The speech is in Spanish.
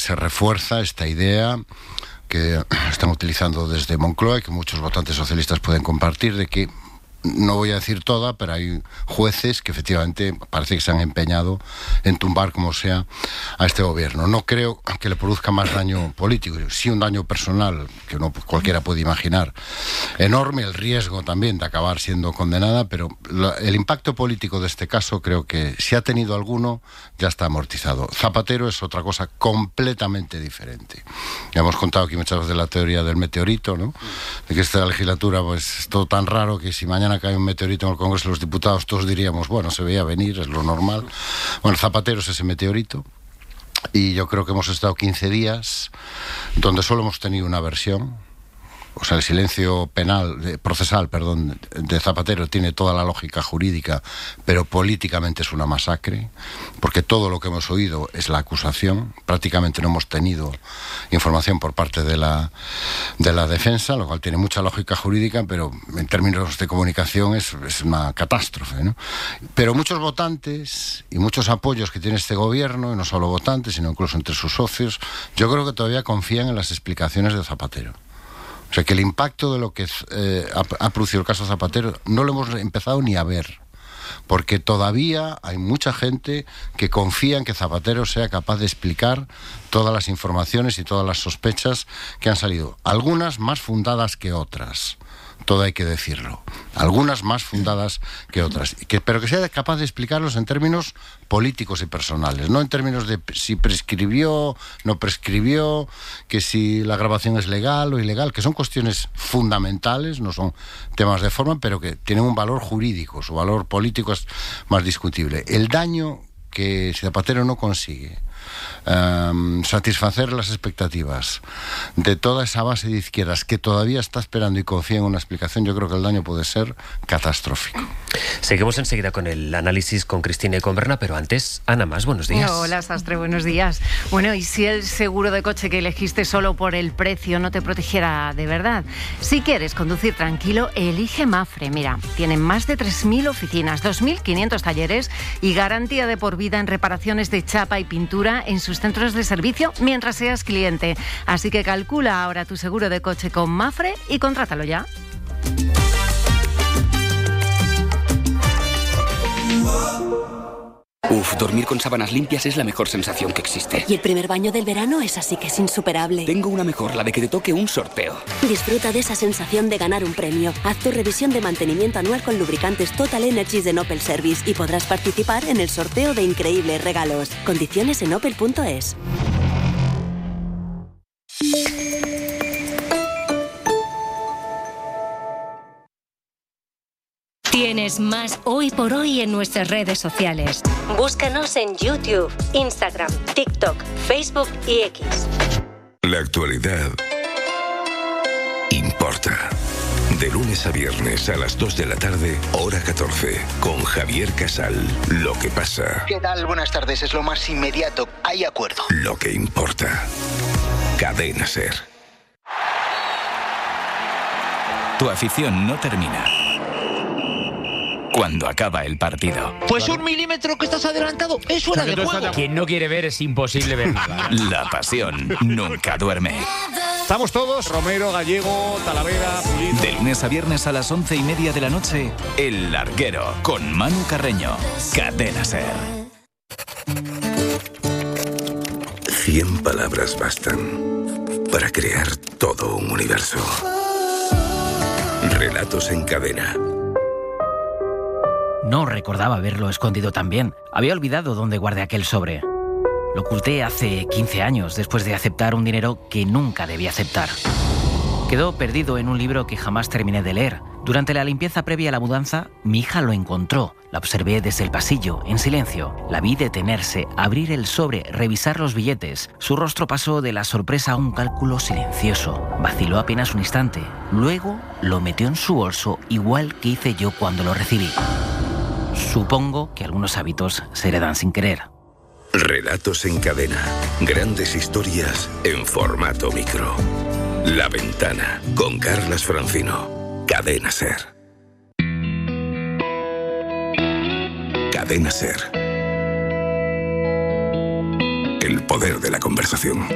se refuerza esta idea que están utilizando desde Moncloa y que muchos votantes socialistas pueden compartir, de que, no voy a decir toda, pero hay jueces que efectivamente parece que se han empeñado en tumbar como sea a este gobierno. No creo que le produzca más daño político, sí un daño personal que cualquiera puede imaginar enorme, el riesgo también de acabar siendo condenada, pero el impacto político de este caso, creo que si ha tenido alguno, ya está amortizado. Zapatero es otra cosa completamente diferente. Ya hemos contado aquí muchas veces la teoría del meteorito, ¿no? De que esta legislatura pues es todo tan raro que si mañana cae un meteorito en el Congreso de los Diputados, todos diríamos, bueno, se veía venir, es lo normal. Bueno, Zapatero es ese meteorito, y yo creo que hemos estado 15 días donde solo hemos tenido una versión. O sea, el silencio procesal de Zapatero tiene toda la lógica jurídica, pero políticamente es una masacre, porque todo lo que hemos oído es la acusación. Prácticamente no hemos tenido información por parte de la defensa, lo cual tiene mucha lógica jurídica, pero en términos de comunicación es una catástrofe, ¿no? Pero muchos votantes y muchos apoyos que tiene este gobierno, y no solo votantes, sino incluso entre sus socios, yo creo que todavía confían en las explicaciones de Zapatero. O sea, que el impacto de lo que ha producido el caso Zapatero no lo hemos empezado ni a ver, porque todavía hay mucha gente que confía en que Zapatero sea capaz de explicar todas las informaciones y todas las sospechas que han salido, algunas más fundadas que otras. Todo hay que decirlo. Algunas más fundadas que otras. Pero que sea capaz de explicarlos en términos políticos y personales, no en términos de si prescribió, no prescribió, que si la grabación es legal o ilegal, que son cuestiones fundamentales, no son temas de forma, pero que tienen un valor jurídico. Su valor político es más discutible. El daño que Zapatero no consigue satisfacer las expectativas de toda esa base de izquierdas que todavía está esperando y confía en una explicación, yo creo que el daño puede ser catastrófico. Seguimos enseguida con el análisis con Cristina y con Berna, pero antes, Ana Mas, buenos días. Hola, Sastre, buenos días. Bueno, ¿y si el seguro de coche que elegiste solo por el precio no te protegiera de verdad? Si quieres conducir tranquilo, elige Mapfre. Mira, tienen más de 3.000 oficinas, 2.500 talleres y garantía de por vida en reparaciones de chapa y pintura en sus centros de servicio mientras seas cliente. Así que calcula ahora tu seguro de coche con Mapfre y contrátalo ya. Dormir con sábanas limpias es la mejor sensación que existe. Y el primer baño del verano es así que es insuperable. Tengo una mejor, la de que te toque un sorteo. Disfruta de esa sensación de ganar un premio. Haz tu revisión de mantenimiento anual con lubricantes Total Energies de Opel Service y podrás participar en el sorteo de increíbles regalos. Condiciones en opel.es. Tienes más Hoy por Hoy en nuestras redes sociales. Búscanos en YouTube, Instagram, TikTok, Facebook y X. La actualidad importa. De lunes a viernes a las 2 de la tarde, hora 14, con Javier Casal. Lo que pasa. ¿Qué tal? Buenas tardes. Es lo más inmediato. Hay acuerdo. Lo que importa. Cadena SER. Tu afición no termina cuando acaba el partido. Pues 1 milímetro que estás adelantado es fuera de juego. Quien no quiere ver es imposible ver nada. La pasión nunca duerme. Estamos todos, Romero, Gallego, Talavera, Pulido. De lunes a viernes a las 11:30 de la noche, El Larguero, con Manu Carreño. Cadena SER. 100 palabras bastan para crear todo un universo. Relatos en cadena. No recordaba haberlo escondido tan bien. Había olvidado dónde guardé aquel sobre. Lo oculté hace 15 años, después de aceptar un dinero que nunca debía aceptar. Quedó perdido en un libro que jamás terminé de leer. Durante la limpieza previa a la mudanza, mi hija lo encontró. La observé desde el pasillo, en silencio. La vi detenerse, abrir el sobre, revisar los billetes. Su rostro pasó de la sorpresa a un cálculo silencioso. Vaciló apenas un instante. Luego lo metió en su bolso, igual que hice yo cuando lo recibí. Supongo que algunos hábitos se heredan sin querer. Relatos en cadena. Grandes historias en formato micro. La Ventana, con Carlas Francino. Cadena SER. Cadena SER. El poder de la conversación.